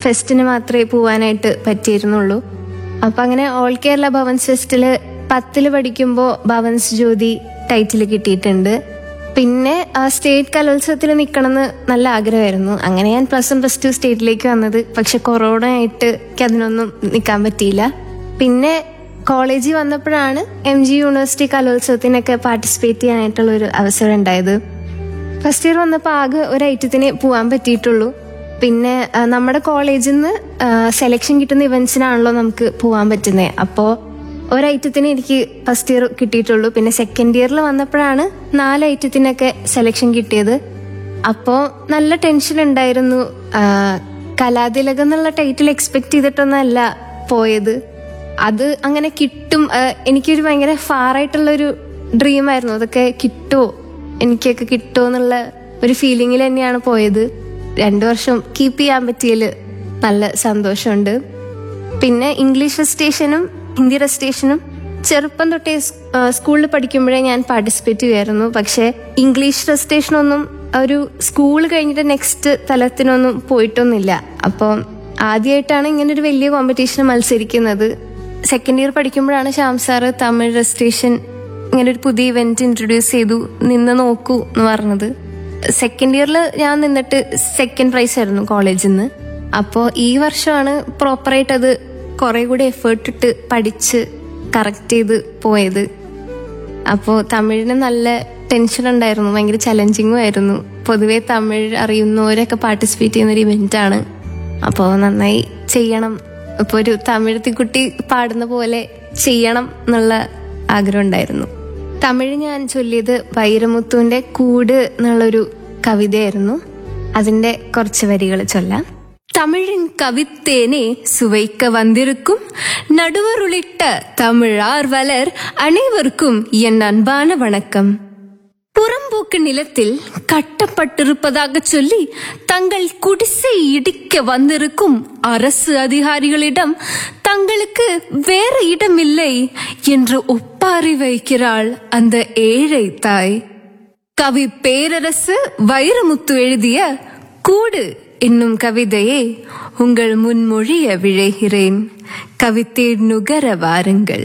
ഫെസ്റ്റിന് മാത്രമേ പോവാനായിട്ട് പറ്റിയിരുന്നുള്ളൂ. അപ്പം അങ്ങനെ ഓൾ കേരള ഭവൻസ് ഫെസ്റ്റിൽ 10ൽ പഠിക്കുമ്പോൾ ഭവൻസ് ജ്യോതി ടൈറ്റിൽ കിട്ടിയിട്ടുണ്ട്. പിന്നെ സ്റ്റേറ്റ് കലോത്സവത്തിൽ നിൽക്കണമെന്ന് നല്ല ആഗ്രഹമായിരുന്നു. അങ്ങനെ ഞാൻ +1 +2 സ്റ്റേറ്റിലേക്ക് വന്നത്. പക്ഷെ കൊറോണ ആയിട്ട് എനിക്ക് അതിനൊന്നും നിൽക്കാൻ പറ്റിയില്ല. പിന്നെ കോളേജിൽ വന്നപ്പോഴാണ് MG യൂണിവേഴ്സിറ്റി കലോത്സവത്തിനൊക്കെ പാർട്ടിസിപ്പേറ്റ് ചെയ്യാനായിട്ടുള്ളൊരു അവസരം ഉണ്ടായത്. ഫസ്റ്റ് ഇയർ വന്നപ്പോൾ ആകെ ഒരു ഐറ്റത്തിന് പോകാൻ പറ്റിയിട്ടുള്ളൂ. പിന്നെ നമ്മുടെ കോളേജിൽ നിന്ന് സെലക്ഷൻ കിട്ടുന്ന ഇവന്റ്സിനാണല്ലോ നമുക്ക് പോകാൻ പറ്റുന്നത്. അപ്പോൾ ഒരൈറ്റത്തിന് എനിക്ക് ഫസ്റ്റ് ഇയർ കിട്ടിയിട്ടുള്ളൂ. പിന്നെ സെക്കൻഡ് ഇയറിൽ വന്നപ്പോഴാണ് 4 ഐറ്റത്തിനൊക്കെ സെലക്ഷൻ കിട്ടിയത്. അപ്പോൾ നല്ല ടെൻഷൻ ഉണ്ടായിരുന്നു. കലാതിലകം എന്നുള്ള ടൈറ്റിൽ എക്സ്പെക്ട് ചെയ്തിട്ടൊന്നല്ല പോയത്. അത് അങ്ങനെ കിട്ടും, എനിക്കൊരു ഭയങ്കര ഫാറായിട്ടുള്ളൊരു ഡ്രീമായിരുന്നു. അതൊക്കെ കിട്ടുമോ, എനിക്കൊക്കെ കിട്ടുമോ എന്നുള്ള ഒരു ഫീലിങ്ങിൽ തന്നെയാണ് പോയത്. 2 വർഷം കീപ്പ് ചെയ്യാൻ പറ്റിയതിൽ നല്ല സന്തോഷമുണ്ട്. പിന്നെ ഇംഗ്ലീഷ് റെസിറ്റേഷനും ഹിന്ദി റെസിറ്റേഷനും ചെറുപ്പം തൊട്ടേ സ്കൂളിൽ പഠിക്കുമ്പോഴേ ഞാൻ പാർട്ടിസിപ്പേറ്റ് ചെയ്യുമായിരുന്നു. പക്ഷെ ഇംഗ്ലീഷ് റെസിറ്റേഷനൊന്നും ഒരു സ്കൂൾ കഴിഞ്ഞിട്ട് നെക്സ്റ്റ് തലത്തിനൊന്നും പോയിട്ടൊന്നുമില്ല. അപ്പം ആദ്യമായിട്ടാണ് ഇങ്ങനൊരു വലിയ കോമ്പറ്റീഷന് മത്സരിക്കുന്നത്. സെക്കൻഡ് ഇയർ പഠിക്കുമ്പോഴാണ് ശ്യാം സാറ് തമിഴ് റെസിറ്റേഷൻ ഇങ്ങനെ ഒരു പുതിയ ഇവന്റ് ഇൻട്രൊഡ്യൂസ് ചെയ്തു, നിന്ന് നോക്കൂ എന്ന് പറഞ്ഞത്. സെക്കൻഡ് ഇയറിൽ ഞാൻ നിന്നിട്ട് സെക്കൻഡ് പ്രൈസ് ആയിരുന്നു കോളേജിൽ നിന്ന്. അപ്പോൾ ഈ വർഷമാണ് പ്രോപ്പറായിട്ട് അത് കുറെ കൂടി എഫേർട്ട് ഇട്ട് പഠിച്ച് കറക്റ്റ് ചെയ്ത് പോയത്. അപ്പോൾ തമിഴിന് നല്ല ടെൻഷൻ ഉണ്ടായിരുന്നു, ഭയങ്കര ചലഞ്ചിങ്ങും ആയിരുന്നു. പൊതുവെ തമിഴ് അറിയുന്നവരൊക്കെ പാർട്ടിസിപ്പേറ്റ് ചെയ്യുന്നൊരു ഇവന്റാണ്. അപ്പോൾ നന്നായി ചെയ്യണം, ഇപ്പോൾ ഒരു തമിഴത്തി കുട്ടി പാടുന്ന പോലെ ചെയ്യണം എന്നുള്ള ആഗ്രഹം ഉണ്ടായിരുന്നു. തമിഴ് ഞാൻ ചൊല്ലിയത് വൈരമുത്തുവിന്റെ കൂട് എന്നുള്ളൊരു കവിതയായിരുന്നു. അതിന്റെ കുറച്ച് വരികൾ ചൊല്ലാം. தமிழின் கவித்தேனே சுவைக்க வந்திருக்கும் நடுவர் உள்ளிட்ட தமிழார்வலர் அனைவருக்கும் என் அன்பான வணக்கம். புறம்போக்கு நிலத்தில் கட்டப்பட்டிருப்பதாக சொல்லி தங்கள் குடிசை இடிக்க வந்திருக்கும் அரசு அதிகாரிகளிடம் தங்களுக்கு வேற இடம் இல்லை என்று ஒப்பாரி வைக்கிறாள் அந்த ஏழை தாய். கவி பேரரசு வைரமுத்து எழுதிய கூடு என்னும் கவிதையை உங்கள் முன்மொழிய விழைகிறேன். கவிதை நுகர வாருங்கள்.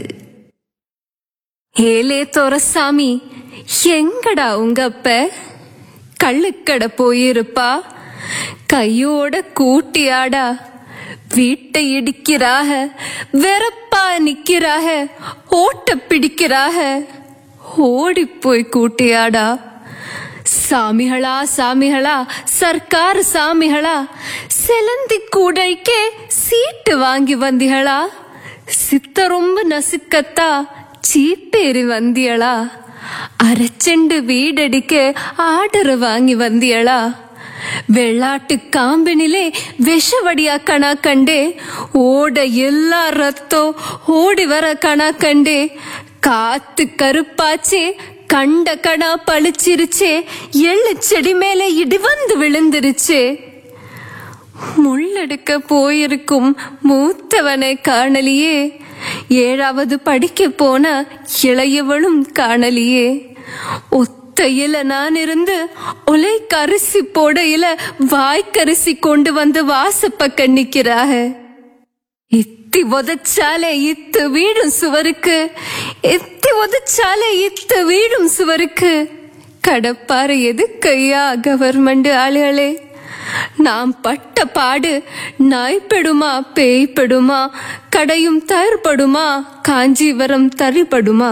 ஏலே தோரசாமி, எங்கடா உங்க அப்ப? கள்ளுக்கடை போயிருப்பா, கையோட கூட்டியாடா. வீட்டை இடிக்கிறாக, வெறப்பா நிக்கிறாக, ஓட்ட பிடிக்கிறாக, ஓடிப்போய் கூட்டியாடா. சாமிகளா சாமிகளா, சர்க்கார் சாமிகளா, செலந்தி கூடைக்கே சீட்டு வாங்கி வந்திகளா. சித்த ரொம்ப நசுக்கத்தா சீப்பேறி வந்தியளா. அரைச்செண்டு வீடடிக்க ஆர்டர் வாங்கி வந்தியளா. வெள்ளாட்டு காம்பினிலே விஷவடியா கணா கண்டே, ஓட எல்லா ரத்தோ ஓடி வர கணா கண்டே. காத்து கருப்பாச்சே, கண்ட கணா பளிச்சிருச்சே, எள்ளு செடி மேலே இடி வந்து விழுந்துருச்சே. முள்ளெடுக்க போயிருக்கும் மூத்தவனை காணலியே, 7வது படிக்க போன இளையவளும் காணலியே. ஒத்தையில நான் இருந்து ஒலை கரிசி போடையில வாய்க்கரிசி கொண்டு வந்து வாசப்பக்க நிக்கிறாக. இத்தி உதச்சாலே இத்து வீடும் சுவருக்கு, எத்தி உதச்சாலே இத்து வீடும் சுவருக்கு. கடப்பாரு எதுக்கையா கவர்மெண்ட் ஆளுகளே? நாம் பட்ட பாடு நாய்ப்படுமா பேய்ப்படுமா, கடையும் தயார்படுமா காஞ்சிவரம் தரிபடுமா?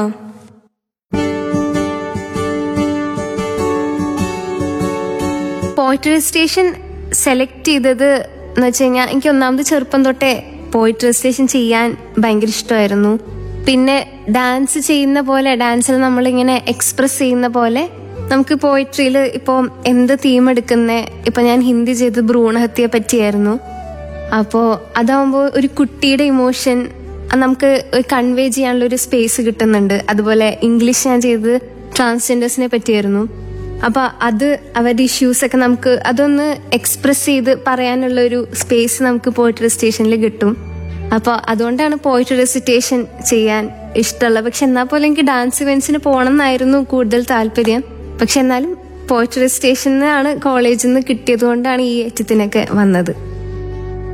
പോയിട്രി സ്റ്റേഷൻ സെലക്ട് ചെയ്തത് എന്ന് വെച്ച് കഴിഞ്ഞാൽ എനിക്ക് ഒന്നാമത് ചെറുപ്പം തൊട്ടേ പോയിട്രി സ്റ്റേഷൻ ചെയ്യാൻ ഭയങ്കര ഇഷ്ടമായിരുന്നു. പിന്നെ ഡാൻസ് ചെയ്യുന്ന പോലെ, ഡാൻസിൽ നമ്മളിങ്ങനെ എക്സ്പ്രസ് ചെയ്യുന്ന പോലെ നമുക്ക് പോയിട്രിയിൽ ഇപ്പോൾ എന്ത് തീം എടുക്കുന്നേ, ഇപ്പം ഞാൻ ഹിന്ദി ചെയ്ത് ഭ്രൂണഹത്യയെ പറ്റിയായിരുന്നു. അപ്പോൾ അതാവുമ്പോൾ ഒരു കുട്ടിയുടെ ഇമോഷൻ നമുക്ക് കൺവേ ചെയ്യാനുള്ളൊരു സ്പേസ് കിട്ടുന്നുണ്ട്. അതുപോലെ ഇംഗ്ലീഷ് ഞാൻ ചെയ്തത് ട്രാൻസ്ജെൻഡേഴ്സിനെ പറ്റിയായിരുന്നു. അപ്പോൾ അത് അവരുടെ ഇഷ്യൂസൊക്കെ നമുക്ക് അതൊന്ന് എക്സ്പ്രസ് ചെയ്ത് പറയാനുള്ള ഒരു സ്പേസ് നമുക്ക് പോയിട്രി സ്റ്റേഷനിൽ കിട്ടും. അപ്പോൾ അതുകൊണ്ടാണ് പോയിട്രി റെസിറ്റേഷൻ ചെയ്യാൻ ഇഷ്ടമുള്ളത്. പക്ഷെ എന്നാൽ പോലും എനിക്ക് ഡാൻസ് ഇവന്റ്സിന് പോകണം എന്നായിരുന്നു കൂടുതൽ താല്പര്യം. പക്ഷെ എന്നാലും പോയിട്രി റെസിറ്റേഷനാണ് കോളേജിൽ നിന്ന് കിട്ടിയത് കൊണ്ടാണ് ഈ ഐറ്റത്തിനൊക്കെ വന്നത്.